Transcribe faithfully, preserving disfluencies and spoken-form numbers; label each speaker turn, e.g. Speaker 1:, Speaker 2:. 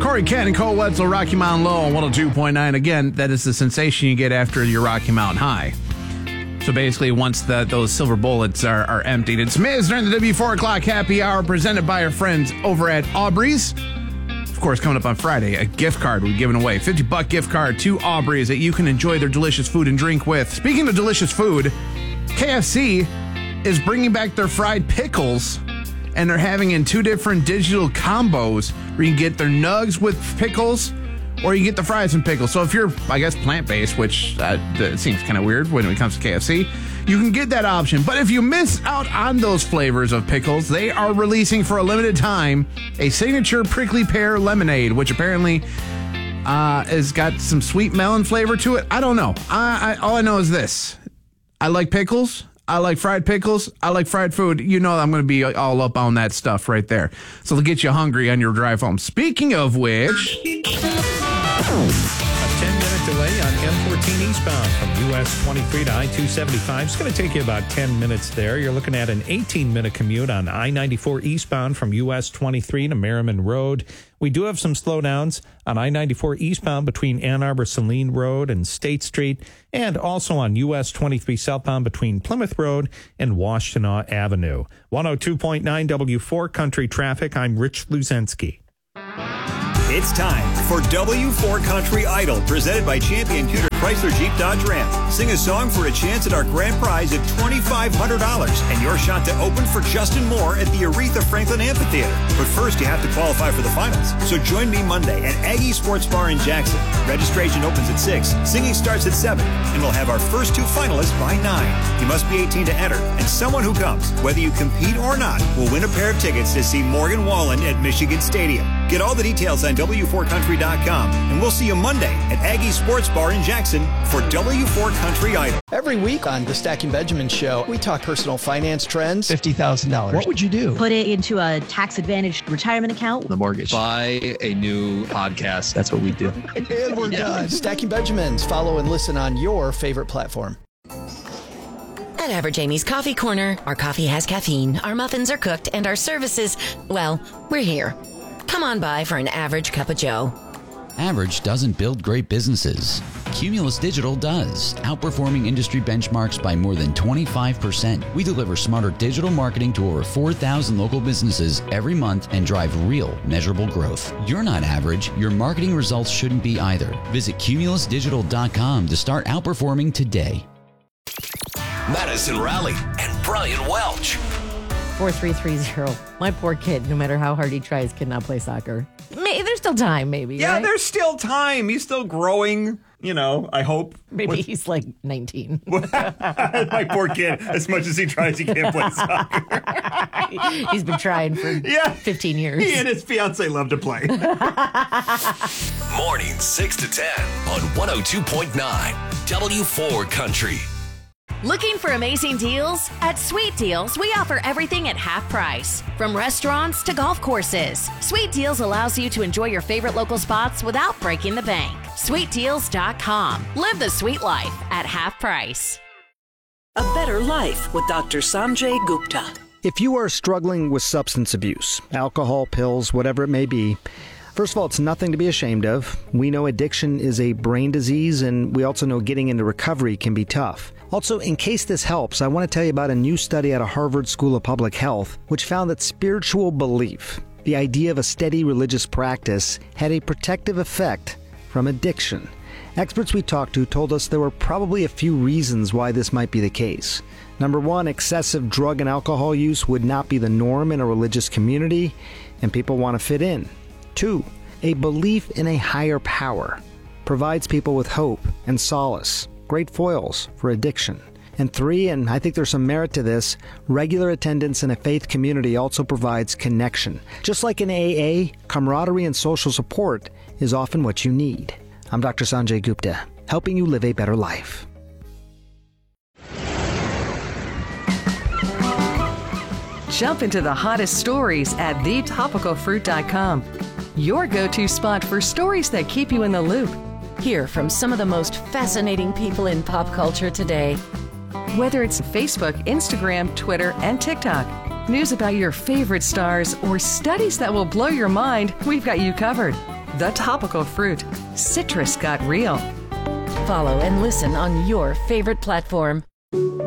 Speaker 1: Corey Kent and Cole Wetzel, Rocky Mountain Low on one oh two point nine. Again, that is the sensation you get after your Rocky Mountain High. So basically, once the, those silver bullets are, are emptied, it's Miz during the W four o'clock happy hour presented by our friends over at Aubrey's. Of course, coming up on Friday, a gift card we're giving away. fifty buck gift card to Aubrey's that you can enjoy their delicious food and drink with. Speaking of delicious food, K F C is bringing back their fried pickles, and they're having in two different digital combos where you can get their nugs with pickles, or you get the fries and pickles. So if you're, I guess, plant-based, which uh, that seems kind of weird when it comes to K F C, you can get that option. But if you miss out on those flavors of pickles, they are releasing for a limited time a signature prickly pear lemonade, which apparently uh, has got some sweet melon flavor to it. I don't know. I, I, all I know is this. I like pickles. I like fried pickles. I like fried food. You know I'm going to be all up on that stuff right there. So it'll get you hungry on your drive home. Speaking of which...
Speaker 2: A ten-minute delay on M fourteen eastbound from U S twenty-three to I two seventy-five. It's going to take you about ten minutes there. You're looking at an eighteen-minute commute on I ninety-four eastbound from U S twenty-three to Merriman Road. We do have some slowdowns on I ninety-four eastbound between Ann Arbor Saline Road and State Street, and also on U S twenty-three southbound between Plymouth Road and Washtenaw Avenue. one oh two point nine W four Country Traffic. I'm Rich Luzensky.
Speaker 3: It's time for W four Country Idol, presented by Champion Cuter Chrysler Jeep Dodge Ram. Sing a song for a chance at our grand prize of twenty-five hundred dollars and your shot to open for Justin Moore at the Aretha Franklin Amphitheater. But first, you have to qualify for the finals. So join me Monday at Aggie Sports Bar in Jackson. Registration opens at six, singing starts at seven, and we'll have our first two finalists by nine. You must be eighteen to enter, and someone who comes, whether you compete or not, will win a pair of tickets to see Morgan Wallen at Michigan Stadium. Get all the details on W four country dot com, and we'll see you Monday at Aggie Sports Bar in Jackson for W four Country Idol.
Speaker 4: Every week on the Stacking Benjamin Show, we talk personal finance trends.
Speaker 5: fifty thousand dollars.
Speaker 4: What would you do?
Speaker 6: Put it into a tax-advantaged retirement account.
Speaker 5: The mortgage.
Speaker 7: Buy a new podcast.
Speaker 5: That's what we do.
Speaker 4: And we're done. Stacking Benjamins. Follow and listen on your favorite platform.
Speaker 8: At Average Amy's Coffee Corner, our coffee has caffeine, our muffins are cooked, and our services, well, we're here. Come on by for an average cup of joe.
Speaker 9: Average doesn't build great businesses. Cumulus Digital does, outperforming industry benchmarks by more than twenty-five percent. We deliver smarter digital marketing to over four thousand local businesses every month and drive real, measurable growth. You're not average. Your marketing results shouldn't be either. Visit cumulus digital dot com to start outperforming today.
Speaker 10: Madison Raleigh and Brian Welch.
Speaker 11: four three three zero. My poor kid, no matter how hard he tries, cannot play soccer. May, there's still time, maybe.
Speaker 12: Yeah,
Speaker 11: right?
Speaker 12: There's still time. He's still growing, you know, I hope.
Speaker 11: Maybe
Speaker 12: With,
Speaker 11: he's like nineteen.
Speaker 12: My poor kid, as much as he tries, he can't play soccer.
Speaker 11: He's been trying for yeah, fifteen years.
Speaker 12: He and his fiance love to play.
Speaker 10: Morning six to ten on one oh two point nine W four Country.
Speaker 13: Looking for amazing deals? At Sweet Deals, we offer everything at half price. From restaurants to golf courses, Sweet Deals allows you to enjoy your favorite local spots without breaking the bank. sweet deals dot com. Live the sweet life at half price.
Speaker 14: A better life with Doctor Sanjay Gupta.
Speaker 4: If you are struggling with substance abuse, alcohol, pills, whatever it may be, first of all, it's nothing to be ashamed of. We know addiction is a brain disease, and we also know getting into recovery can be tough. Also, in case this helps, I want to tell you about a new study out of Harvard School of Public Health, which found that spiritual belief, the idea of a steady religious practice, had a protective effect from addiction. Experts we talked to told us there were probably a few reasons why this might be the case. Number one, excessive drug and alcohol use would not be the norm in a religious community, and people want to fit in. Two, a belief in a higher power provides people with hope and solace, great foils for addiction. And three, and I think there's some merit to this, regular attendance in a faith community also provides connection. Just like in A A, camaraderie and social support is often what you need. I'm Doctor Sanjay Gupta, helping you live a better life.
Speaker 15: Jump into the hottest stories at the topical fruit dot com. Your go-to spot for stories that keep you in the loop.
Speaker 8: Hear from some of the most fascinating people in pop culture today.
Speaker 15: Whether it's Facebook, Instagram, Twitter, and TikTok, news about your favorite stars, or studies that will blow your mind, we've got you covered. The Topical Fruit. Citrus got real.
Speaker 8: Follow and listen on your favorite platform.